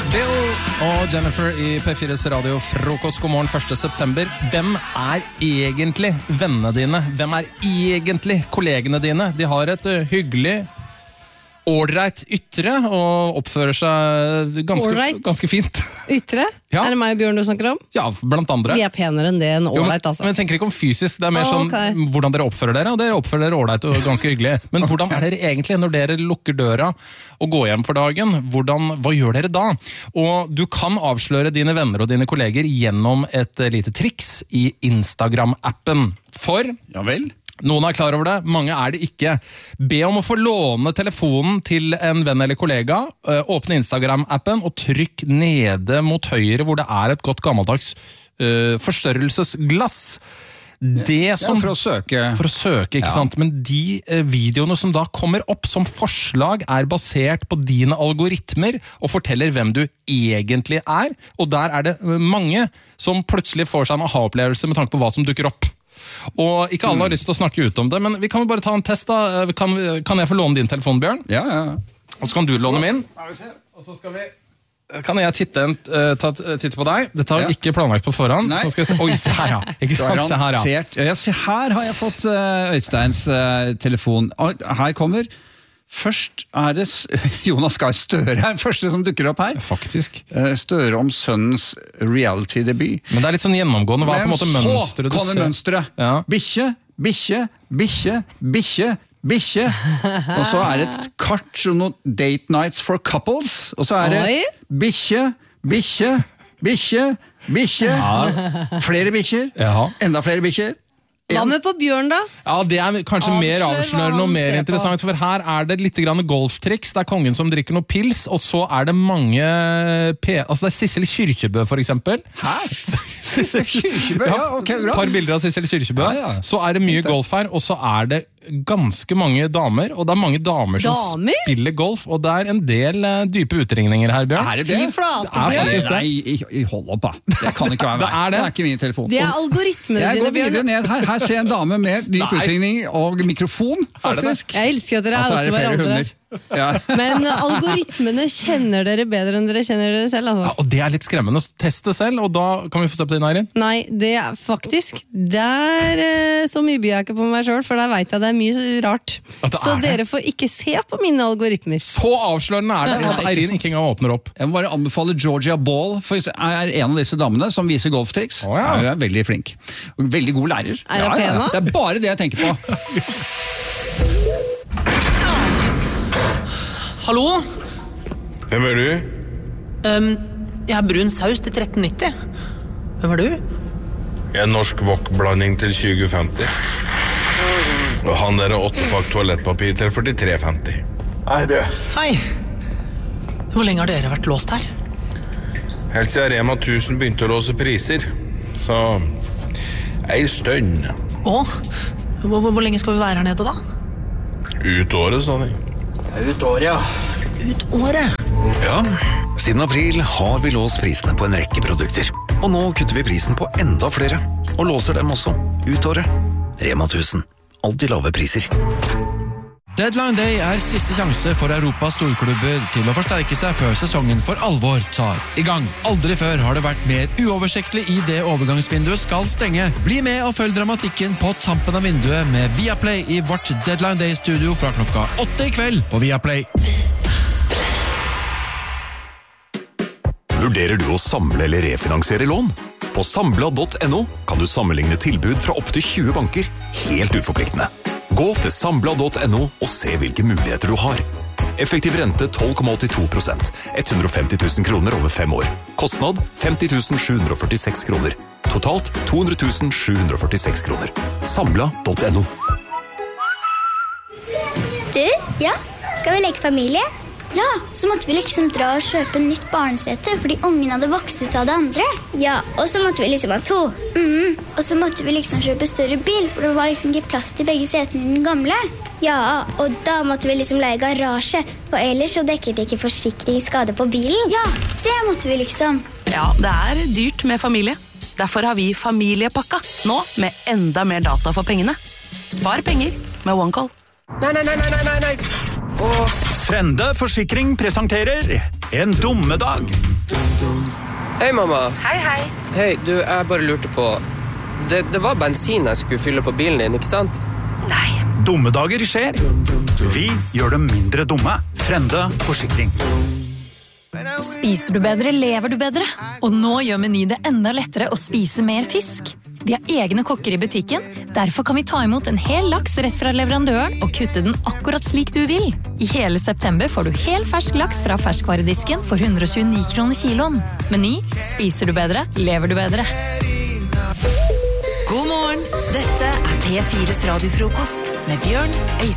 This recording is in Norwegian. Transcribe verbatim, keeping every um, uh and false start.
Bill og Jennifer i P fires radio Frokost. God morgen første september. Hvem er egentlig vennene dine? Hvem er egentlig kollegene dine? De har et uh, hyggelig, ålreit ytre og oppfører seg ganske, ganske fint. Ytre? Ja. Er det meg og Bjørn du snakker om? Ja, blant andre. Vi er penere enn det enn ålreit, altså. Men jeg tenker ikke om fysisk, det er mer ah, sånn okay. hvordan dere oppfører dere, og dere oppfører dere ålreit og ganske hyggelig. Men hvordan er dere egentlig når dere lukker døra og går hjem for dagen? Hvordan, hva gjør dere da? Og du kan avsløre dine venner og dine kolleger gjennom et lite triks i Instagram-appen. For... Ja vel? Noen er klar over det, mange er det ikke. Be om å få låne telefonen til en venn eller kollega, åpne Instagram-appen og trykk nede mot høyre hvor det er et godt gammeldags uh, forstørrelsesglass. Det som, ja, for å søke. For å søke, ikke ja. sant? Men de uh, videoene som da kommer opp som forslag er basert på dine algoritmer og forteller hvem du egentlig er. Og der er det mange som plutselig får seg en aha-opplevelse med tanke på hva som dukker opp. Og ikke alle har lyst til å snakke ut om det, men vi kan jo bare ta en test da. Kan, kan jeg få låne din telefon, Bjørn? Ja, ja. Og så kan du låne min. Og så skal vi... Kan jeg titte, en, uh, ta, titte på deg? Dette har vi ja. ikke planlagt på forhånd. Så skal jeg se... Oi, se her, ja. Ikke sant? Se her, ja. Ja, se her har jeg fått uh, Øysteins uh, telefon. Her kommer... Først er det Jonas Gahr Støre her, første som dukker opp her. Faktisk. Støre om sønnens reality-debut. Men det er litt sånn gjennomgående, hva er på en måte mønstret du ser? Men så kommer mønstret. Ja. Bikkje, bikkje, bikkje, bikkje, bikkje. Og så er det et kart om noen date nights for couples. Og så er det bikkje, bikkje, bikkje, bikkje. Ja. Flere bikkjer, ja. Enda flere bikkjer. Hva med på Bjørn da? Ja, det er kanskje Avslør mer avslørende og mer interessant, for her er det litt grann golftriks. Det er kongen som drikker noe pils, og så er det mange p... Altså det er Sissel Kyrkjebø for eksempel. Hæ? Sissel Kyrkjebø? Ja, ok, bra. Et par bilder av Sissel Kyrkjebø. Ja, ja. Så er det mye golf her, og så er det ganske mange damer, og det er mange damer som damer? spiller golf, og det er en del uh, dype utringninger her, Bjørn. Er det det? Fy flate, det er faktisk det. Nei, hold opp da. Det kan ikke være meg. Det er det. Det er ikke min telefon. Det er algoritmene dine, Bjørn. Jeg går videre ned her. Her ser jeg en dame med dyp utringning og mikrofon, faktisk. Jeg elsker at dere er alltid hverandre. Ja. Men algoritmene kjenner dere bedre enn dere kjenner dere selv, altså. Ja, og det er litt skremmende. Test det selv, og da kan vi få se på din, Eirin. Nei, det er faktisk der, så mye byr jeg ikke på meg selv, for der vet jeg det er mye rart. Så dere får ikke se på mine algoritmer. Så avslørende er det at Eirin ikke engang åpner opp. Jeg må bare anbefale Georgia Ball, for jeg er en av disse damene som viser golftriks. Oh, ja. Jeg er veldig flink. Veldig god lærer. Er det ja, ja. Det er bare det jeg tenker på. Hallo? Hvem er du? Um, jeg er brun saus til tretten nitti. Hvem er du? Jeg er norsk wok-blanding til tjue femti. Og han der er åttepakk toalettpapir til førtitre femti. Hei, du. Hei. Hvor lenge har dere vært låst her? Helt siden Rema tusen begynte å låse priser. Så... ei stønn. Åh, hvor, hvor lenge skal vi være her nede da? Ut året, sa de. Ut året, ja. Ut året? Ja, siden april har vi låst prisene på en rekke produkter. Og nå kutter vi prisen på enda flere. Og låser dem også. Ut året. Rema tusen. Alltid lave priser. Deadline Day er siste sjanse for Europas storklubber til å forsterke seg før sesongen for alvor tar i gang. Aldri før har det vært mer uoversiktlig i det overgangsvinduet skal stenge. Bli med og følg dramatikken på tampen av vinduet med Viaplay i vårt Deadline Day-studio fra klokka åtte i kveld på Viaplay. Vurderer du å samle eller refinansiere lån? På Sambla punktum no kan du sammenligne tilbud fra opp til tjue banker, helt uforpliktende. Gå til Sambla punktum no og se hvilke muligheter du har. Effektiv rente tolv komma åttito prosent, hundre og femti tusen kroner over fem år. Kostnad femti tusen sju hundre og førtiseks kroner. Totalt to hundre tusen sju hundre og førtiseks kroner. Sambla punktum no. Du, ja, skal vi leke familie? Ja, så måtte vi liksom dra og kjøpe nytt barnesete, fordi ungen hadde vokst ut av det andre. Ja, og så måtte vi liksom ha to. Mm, og så måtte vi liksom kjøpe større bil, for det var liksom ikke plass til begge setene i den gamle. Ja, og da måtte vi liksom leie garasje, for ellers så dekket det ikke forsikringsskade på bilen. Ja, det måtte vi liksom. Ja, det er dyrt med familie. Derfor har vi familiepakka, nå med enda mer data for pengene. Spar penger med OneCall. Nei, nei, nei, nei, nei, nei. Og Frende Forsikring presenterer En Dommedag. Hei, mamma. Hei, hei. Hei, du, jeg bare lurte på... Det, det var bensin jeg skulle fylle på bilen din, ikke sant? Nei. Dumme dager skjer. Vi gjør dem mindre dumme. Frende forsikring. Spiser du bedre, lever du bedre. Og nå gjør Meny det enda lettere å spise mer fisk. Vi har egne kokker i butikken, derfor kan vi ta imot en hel laks rett fra leverandøren og kutte den akkurat slik du vil. I hele september får du hel fersk laks fra ferskvaredisken for hundre og tjueni kroner kiloen. Meny, spiser du bedre, lever du bedre. God morgen, dette er P fires radiofrokost med Bjørn, Øystein